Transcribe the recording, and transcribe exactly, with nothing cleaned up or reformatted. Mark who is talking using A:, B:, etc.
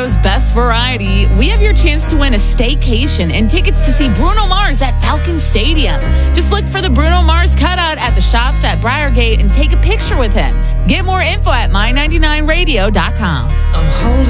A: Colorado's best variety, we have your chance to win a staycation and tickets to see Bruno Mars at Falcon Stadium. Just look for the Bruno Mars cutout at the shops at Briargate and take a picture with him. Get more info at my ninety-nine radio dot com.
B: I'm holding